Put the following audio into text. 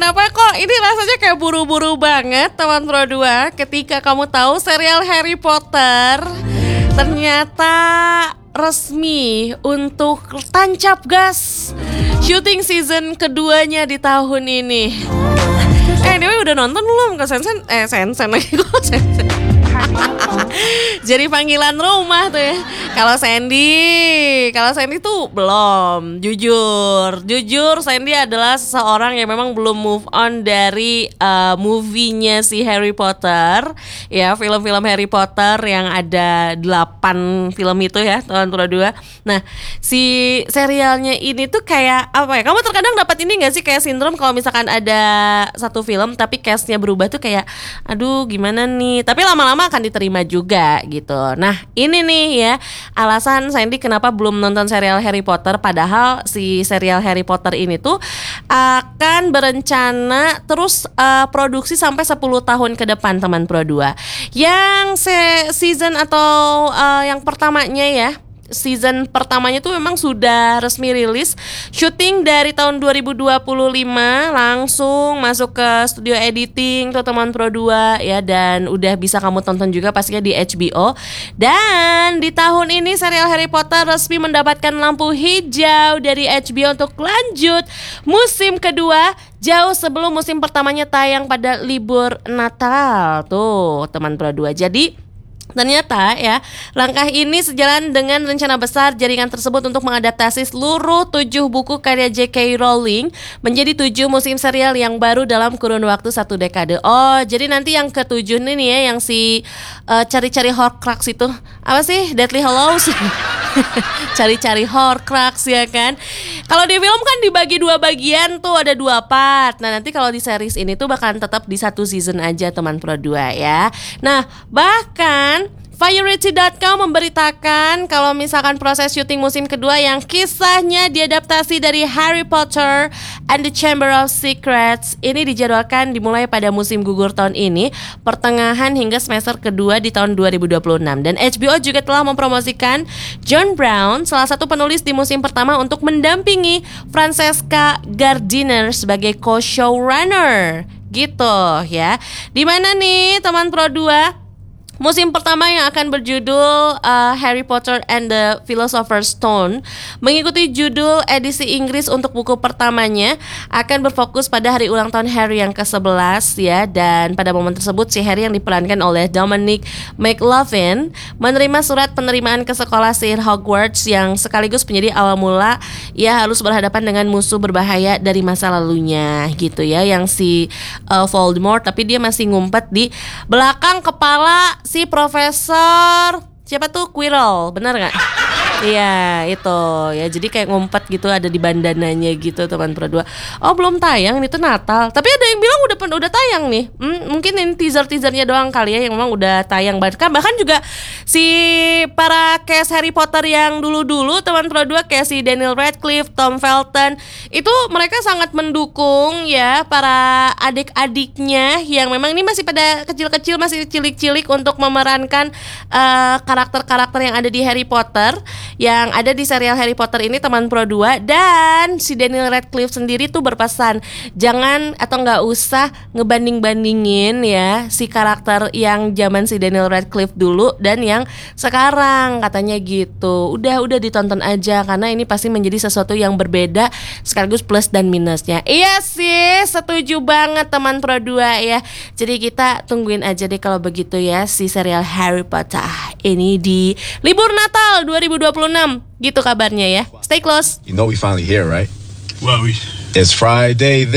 kenapa kok ini rasanya kayak buru-buru banget teman Pro 2 ketika kamu tahu serial Harry Potter ternyata resmi untuk tancap gas syuting season keduanya di tahun ini. Anyway, udah nonton belum ke Sensen lagi kok Sensen. Jadi panggilan rumah tuh ya. Kalau Sandy tuh belum. Jujur Sandy adalah seseorang yang memang belum move on dari movie-nya si Harry Potter. Ya, film-film Harry Potter yang ada 8 film itu ya, tahun 2. Nah, si serialnya ini tuh kayak apa ya? Kamu terkadang dapat ini enggak sih kayak sindrom kalau misalkan ada satu film tapi cast-nya berubah tuh kayak aduh gimana nih. Tapi lama-lama akan diterima juga gitu. Nah, ini nih ya alasan Sandy kenapa belum nonton serial Harry Potter, padahal si serial Harry Potter ini tuh akan berencana terus produksi sampai 10 tahun ke depan teman Pro 2. Yang season atau yang pertamanya ya, season pertamanya tuh memang sudah resmi rilis. Syuting dari tahun 2025 langsung masuk ke studio editing tuh teman Pro 2 ya, dan udah bisa kamu tonton juga pastinya di HBO. Dan di tahun ini serial Harry Potter resmi mendapatkan lampu hijau dari HBO untuk lanjut musim kedua jauh sebelum musim pertamanya tayang pada libur Natal tuh teman Pro 2. Jadi ternyata ya, langkah ini sejalan dengan rencana besar jaringan tersebut untuk mengadaptasi seluruh 7 buku karya J.K. Rowling menjadi 7 musim serial yang baru dalam kurun waktu 1 dekade. Oh, jadi nanti yang ke-7 ini ya, yang si cari-cari Horcrux itu, apa sih? Deathly Hallows. Cari-cari Horcrux ya kan. Kalau di film kan dibagi 2 bagian tuh, ada 2 part. Nah, nanti kalau di series ini tuh bakalan tetap di 1 season aja teman Pro 2 ya. Nah, bahkan Variety.com memberitakan kalau misalkan proses syuting musim kedua yang kisahnya diadaptasi dari Harry Potter and the Chamber of Secrets ini dijadwalkan dimulai pada musim gugur tahun ini, pertengahan hingga semester kedua di tahun 2026. Dan HBO juga telah mempromosikan John Brown, salah satu penulis di musim pertama, untuk mendampingi Francesca Gardiner sebagai co-showrunner gitu ya. Dimana nih teman Pro 2? Musim pertama yang akan berjudul Harry Potter and the Philosopher's Stone mengikuti judul edisi Inggris untuk buku pertamanya, akan berfokus pada hari ulang tahun Harry yang ke-11 ya. Dan pada momen tersebut si Harry yang diperankan oleh Dominic McLaughlin menerima surat penerimaan ke sekolah sihir Hogwarts yang sekaligus menjadi awal mula ia harus berhadapan dengan musuh berbahaya dari masa lalunya gitu ya, yang si Voldemort, tapi dia masih ngumpet di belakang kepala si Profesor siapa tuh, Quirrell, benar nggak? Iya itu ya, jadi kayak ngumpet gitu, ada di bandananya gitu teman Pro 2. Oh belum tayang, ini tuh Natal. Tapi ada yang bilang udah tayang nih. Mungkin ini teasernya doang kali ya, yang memang udah tayang. Bahkan juga si para cast Harry Potter yang dulu teman Pro 2 kayak si Daniel Radcliffe, Tom Felton, itu mereka sangat mendukung ya para adik-adiknya yang memang ini masih pada kecil-kecil, masih cilik-cilik, untuk memerankan karakter-karakter yang ada di Harry Potter, yang ada di serial Harry Potter ini teman Pro 2. Dan si Daniel Radcliffe sendiri tuh berpesan jangan atau nggak usah ngebanding-bandingin ya si karakter yang zaman si Daniel Radcliffe dulu dan yang sekarang, katanya gitu. Udah ditonton aja karena ini pasti menjadi sesuatu yang berbeda sekaligus plus dan minusnya. Iya sih, setuju banget teman Pro 2 ya. Jadi kita tungguin aja deh kalau begitu ya si serial Harry Potter ini di libur Natal 2026 gitu kabarnya ya. Stay close. You know we finally here, right? Well, it's Friday.